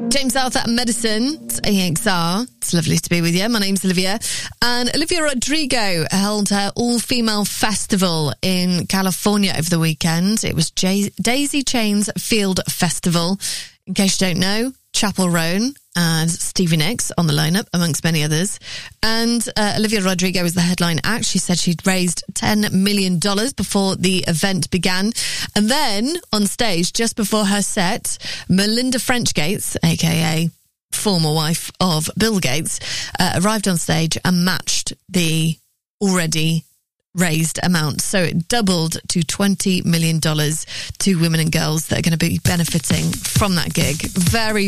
James Arthur and Medicine. It's AXR. It's lovely to be with you. My name's Olivia. And Olivia Rodrigo held her all-female festival in California over the weekend. It was Daisy Chain's Field Festival. In case you don't know, Chappell Roan and Stevie Nicks on the lineup, amongst many others. And Olivia Rodrigo was the headline act. She said she'd raised $10 million before the event began. And then on stage, just before her set, Melinda Frenchgates, aka former wife of Bill Gates, arrived on stage and matched the already raised amount. So it doubled to $20 million to women and girls that are going to be benefiting from that gig. Very,